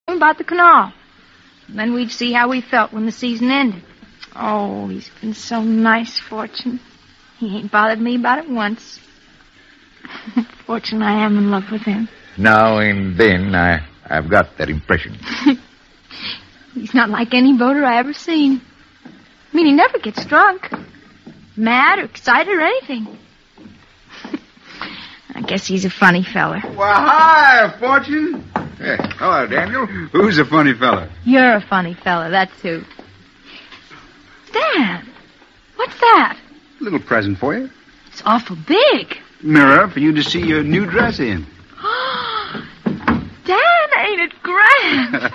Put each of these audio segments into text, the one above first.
about the canal. And then we'd see how we felt when the season ended. Oh, he's been so nice, Fortune. He ain't bothered me about it once. Fortune, I am in love with him. Now and then, I've got that impression. He's not like any boater I ever seen. I mean, he never gets drunk, mad or excited or anything. I guess he's a funny feller. Well, hi, Fortune. Yeah. Hello, Daniel. Who's a funny fella? You're a funny fella, that's who. Dan, what's that? A little present for you. It's awful big. Mirror for you to see your new dress in. Dan, ain't it grand?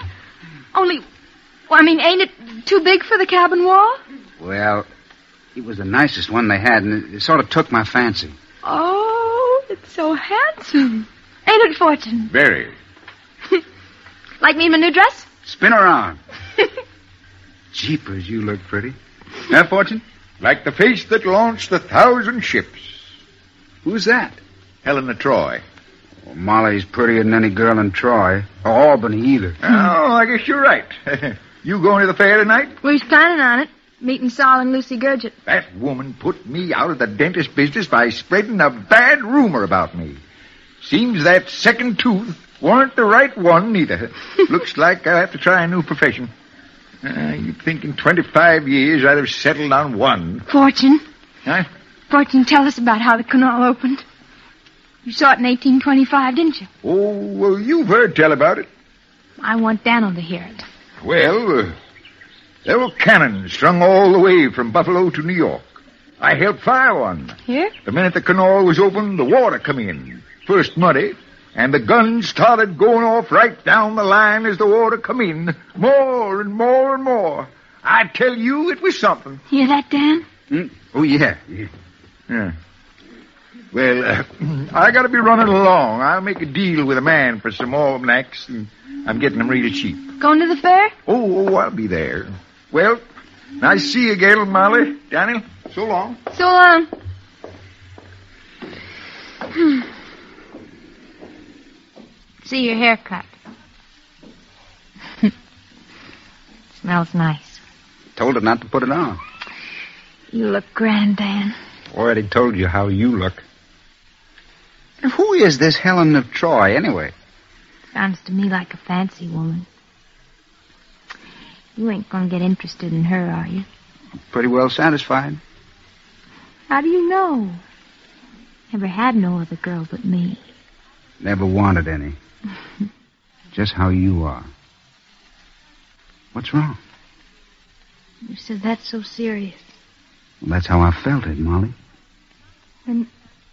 Ain't it too big for the cabin wall? Well, it was the nicest one they had, and it sort of took my fancy. Oh, it's so handsome. Ain't it, Fortune? Very. Like me in my new dress? Spin around. Jeepers, you look pretty. Yeah, Fortune? Like the face that launched 1,000 ships. Who's that? Helen of Troy. Well, Molly's prettier than any girl in Troy. Or Albany, either. Oh, I guess you're right. You going to the fair tonight? We was planning on it. Meeting Sol and Lucy Gurgit. That woman put me out of the dentist business by spreading a bad rumor about me. Seems that second tooth weren't the right one, neither. Looks like I'll have to try a new profession. You'd think in 25 years I'd have settled on one. Fortune. Huh? Fortune, tell us about how the canal opened. You saw it in 1825, didn't you? Oh, well, you've heard tell about it. I want Daniel to hear it. Well, there were cannons strung all the way from Buffalo to New York. I helped fire one. Here? The minute the canal was open, the water come in. First muddy, and the guns started going off right down the line as the water come in. More and more and more. I tell you, it was something. Hear that, Dan? Oh, yeah. Yeah. Well, I gotta be running along. I'll make a deal with a man for some almanacs, and I'm getting them really cheap. Going to the fair? Oh, I'll be there. Well, nice to see you again, Molly. Daniel, so long. So long. See your haircut. Smells nice. Told her not to put it on. You look grand, Dan. Already told you how you look. And who is this Helen of Troy, anyway? Sounds to me like a fancy woman. You ain't gonna get interested in her, are you? Pretty well satisfied. How do you know? Never had no other girl but me. Never wanted any. Just how you are. What's wrong? You said that's so serious. Well, that's how I felt it, Molly. Then,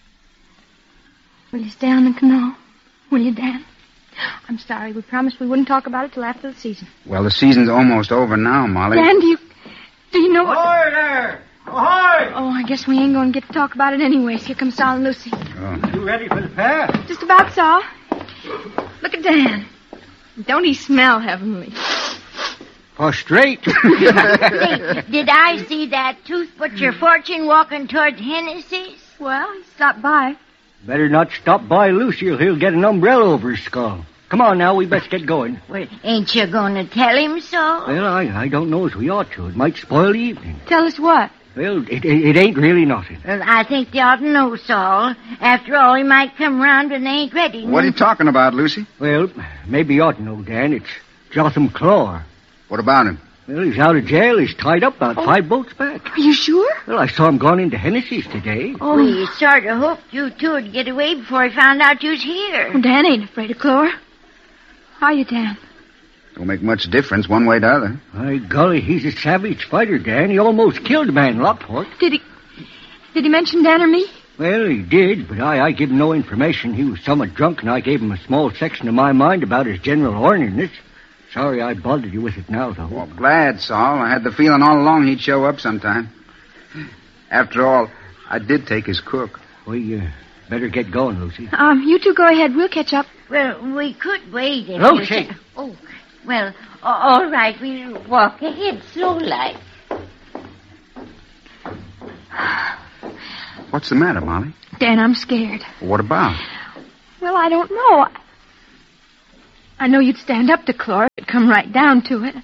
will you stay on the canal? Will you, Dan? I'm sorry. We promised we wouldn't talk about it till after the season. Well, the season's almost over now, Molly. Dan, do you know what... Ahoy there! Ahoy! Oh, I guess we ain't going to get to talk about it anyways. Here comes Sol and Lucy. Oh. You ready for the fair? Just about, Sol. Look at Dan. Don't he smell heavenly? Straight. Say, did I see that tooth butcher Fortune walking toward Hennessy's? Well, he stopped by. Better not stop by Lucy or he'll get an umbrella over his skull. Come on now, we best get going. Well, ain't you going to tell him so? Well, I don't know as we ought to. It might spoil the evening. Tell us what? Well, it ain't really nothing. Well, I think they ought to know, Saul. After all, he might come round when they ain't ready. What are you talking about, Lucy? Well, maybe you ought to know, Dan. It's Jotham Claw. What about him? Well, he's out of jail. He's tied up about 5 boats back. Are you sure? Well, I saw him gone into Hennessy's today. Oh, We sort of hoped you two would get away before he found out you was here. well, Dan ain't afraid of Clora. Are you, Dan? Don't make much difference one way or the other. My golly, he's a savage fighter, Dan. He almost killed a man in Lockport. Did he mention Dan or me? Well, he did, but I gave him no information. He was somewhat drunk, and I gave him a small section of my mind about his general orneriness. Sorry I bothered you with it now, though. Well, glad, Saul. I had the feeling all along he'd show up sometime. After all, I did take his cook. We better get going, Lucy. You two go ahead. We'll catch up. Well, we could wait if Lucy! you... Oh, well, all right. We'll walk ahead slow like. What's the matter, Molly? Dan, I'm scared. What about? Well, I don't know. I know you'd stand up to Clora if it come right down to it.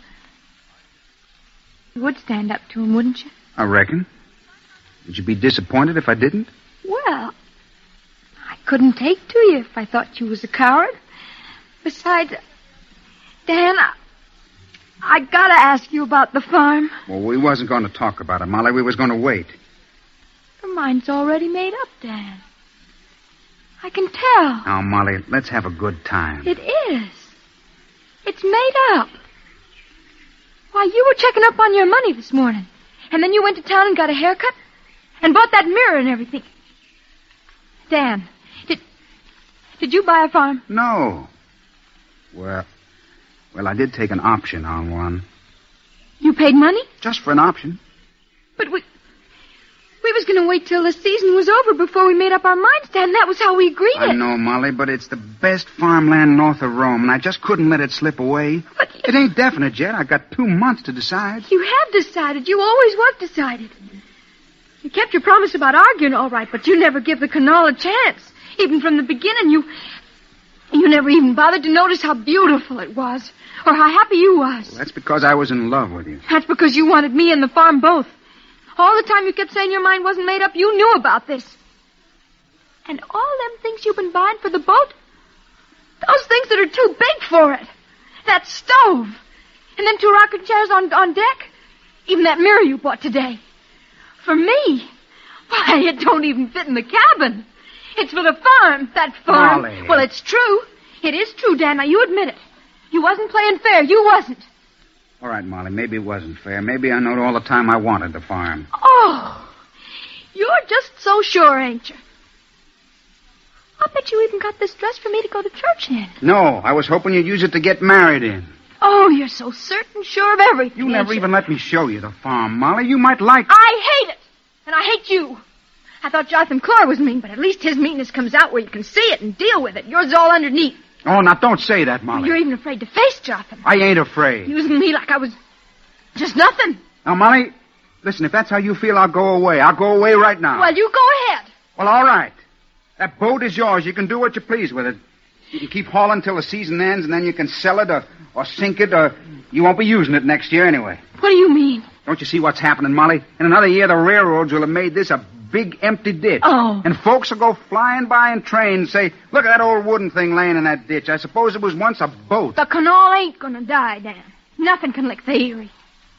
You would stand up to him, wouldn't you? I reckon. Would you be disappointed if I didn't? Well, I couldn't take to you if I thought you was a coward. Besides, Dan, I gotta ask you about the farm. Well, we wasn't going to talk about it, Molly. We was going to wait. Your mind's already made up, Dan. I can tell. Now, Molly, let's have a good time. It is. It's made up. Why, you were checking up on your money this morning. And then you went to town and got a haircut? And bought that mirror and everything. Dan, did you buy a farm? No. Well, I did take an option on one. You paid money? Just for an option. But we was going to wait till the season was over before we made up our minds, Dan. That was how we agreed I know, Molly, but it's the best farmland north of Rome, and I just couldn't let it slip away. But it ain't definite yet. I got 2 months to decide. You have decided. You always was decided. You kept your promise about arguing, all right, but you never give the canal a chance. Even from the beginning, you never even bothered to notice how beautiful it was, or how happy you was. Well, that's because I was in love with you. That's because you wanted me and the farm both. All the time you kept saying your mind wasn't made up, you knew about this. And all them things you've been buying for the boat, those things that are too big for it. That stove. And then 2 rocking chairs on deck. Even that mirror you bought today. For me, why, it don't even fit in the cabin. It's for the farm, that farm. Molly. Well, it's true. It is true, Dan. Now, you admit it. You wasn't playing fair. You wasn't. All right, Molly, maybe it wasn't fair. Maybe I knowed all the time I wanted the farm. Oh, you're just so sure, ain't you? I'll bet you even got this dress for me to go to church in. No, I was hoping you'd use it to get married in. Oh, you're so certain sure of everything. You never even let me show you the farm, Molly. You might like it. I hate it. And I hate you. I thought Jonathan Clore was mean, but at least his meanness comes out where you can see it and deal with it. Yours is all underneath. Oh, now don't say that, Molly. You're even afraid to face Jonathan. I ain't afraid. Using me like I was just nothing. Now, Molly, listen, if that's how you feel, I'll go away. I'll go away right now. Well, you go ahead. Well, all right. That boat is yours. You can do what you please with it. You can keep hauling till the season ends, and then you can sell it or sink it, or you won't be using it next year anyway. What do you mean? Don't you see what's happening, Molly? In another year, the railroads will have made this a big empty ditch. Oh. And folks will go flying by in trains and say, look at that old wooden thing laying in that ditch. I suppose it was once a boat. The canal ain't gonna die, Dan. Nothing can lick the Erie.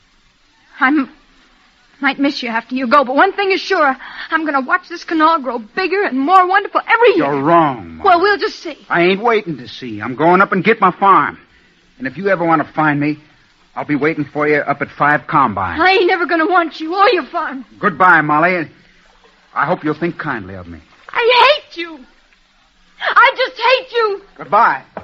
Might miss you after you go, but one thing is sure. I'm gonna watch this canal grow bigger and more wonderful every year. You're wrong, Molly. Well, we'll just see. I ain't waiting to see. I'm going up and get my farm. And if you ever want to find me, I'll be waiting for you up at 5 Combine. I ain't never gonna want you or your farm. Goodbye, Molly. And I hope you'll think kindly of me. I hate you. I just hate you. Goodbye.